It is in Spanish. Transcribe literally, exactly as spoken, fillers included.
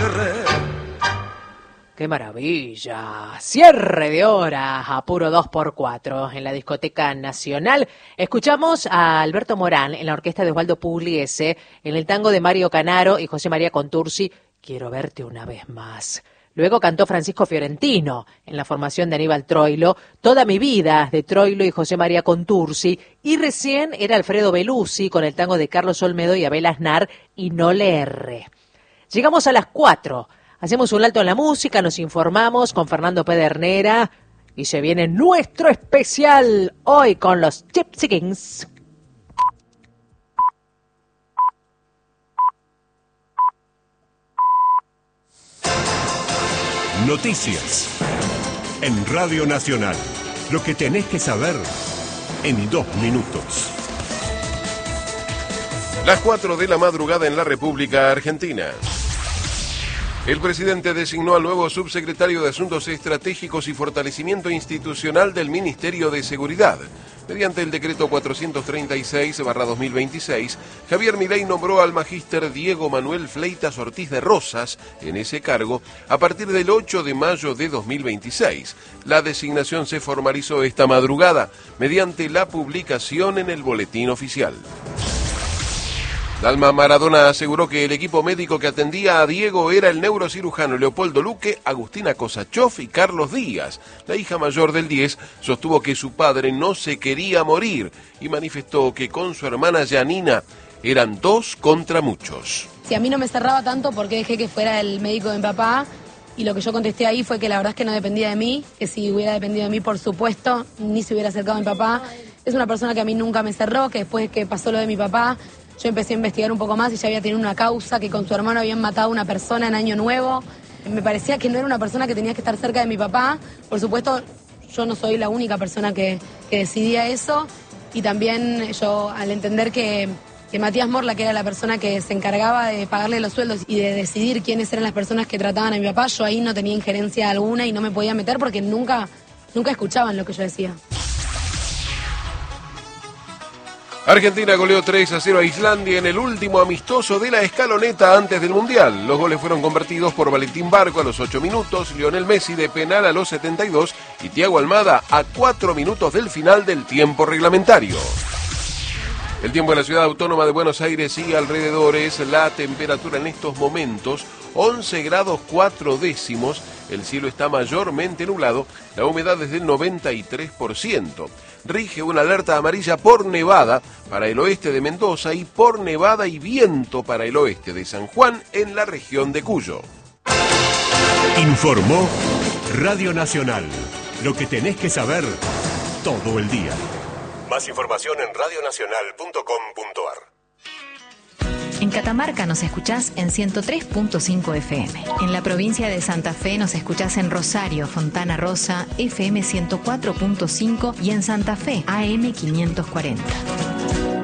¡Qué maravilla! Cierre de hora a puro dos por cuatro en la Discoteca Nacional. Escuchamos a Alberto Morán en la orquesta de Osvaldo Pugliese, en el tango de Mario Canaro y José María Contursi, Quiero verte una vez más. Luego cantó Francisco Fiorentino en la formación de Aníbal Troilo, Toda mi vida, de Troilo y José María Contursi, y recién era Alfredo Belusi con el tango de Carlos Olmedo y Abel Aznar, Y no le erré. Llegamos a las cuatro. Hacemos un alto en la música, nos informamos con Fernando Pedernera y se viene nuestro especial hoy con los Gypsy Kings. Noticias en Radio Nacional. Lo que tenés que saber en dos minutos. Las cuatro de la madrugada en la República Argentina. El presidente designó al nuevo subsecretario de Asuntos Estratégicos y Fortalecimiento Institucional del Ministerio de Seguridad. Mediante el decreto cuatrocientos treinta y seis barra dos mil veintiséis, Javier Milei nombró al magíster Diego Manuel Fleitas Ortiz de Rosas en ese cargo a partir del ocho de mayo de dos mil veintiséis. La designación se formalizó esta madrugada mediante la publicación en el Boletín Oficial. Dalma Maradona aseguró que el equipo médico que atendía a Diego era el neurocirujano Leopoldo Luque, Agustina Kosachov y Carlos Díaz. La hija mayor del diez sostuvo que su padre no se quería morir y manifestó que con su hermana Janina eran dos contra muchos. Si a mí no me cerraba tanto, ¿por qué dejé que fuera el médico de mi papá? Y lo que yo contesté ahí fue que la verdad es que no dependía de mí, que si hubiera dependido de mí, por supuesto, ni se hubiera acercado a mi papá. Es una persona que a mí nunca me cerró, que después que pasó lo de mi papá, yo empecé a investigar un poco más y ya había tenido una causa, que con su hermano habían matado a una persona en Año Nuevo. Me parecía que no era una persona que tenía que estar cerca de mi papá. Por supuesto, yo no soy la única persona que, que decidía eso. Y también yo, al entender que, que Matías Morla, que era la persona que se encargaba de pagarle los sueldos y de decidir quiénes eran las personas que trataban a mi papá, yo ahí no tenía injerencia alguna y no me podía meter porque nunca, nunca escuchaban lo que yo decía. Argentina goleó tres a cero a Islandia en el último amistoso de la escaloneta antes del Mundial. Los goles fueron convertidos por Valentín Barco a los ocho minutos, Lionel Messi de penal a los setenta y dos y Thiago Almada a cuatro minutos del final del tiempo reglamentario. El tiempo en la ciudad autónoma de Buenos Aires y alrededores, la temperatura en estos momentos once grados cuatro décimos, el cielo está mayormente nublado, la humedad es del noventa y tres por ciento. Rige una alerta amarilla por nevada para el oeste de Mendoza y por nevada y viento para el oeste de San Juan en la región de Cuyo. Informó Radio Nacional. Lo que tenés que saber todo el día. Más información en radio nacional punto com punto a r. En Catamarca nos escuchás en ciento tres punto cinco F M. En la provincia de Santa Fe nos escuchás en Rosario, Fontana Rosa, F M ciento cuatro punto cinco y en Santa Fe, A M quinientos cuarenta.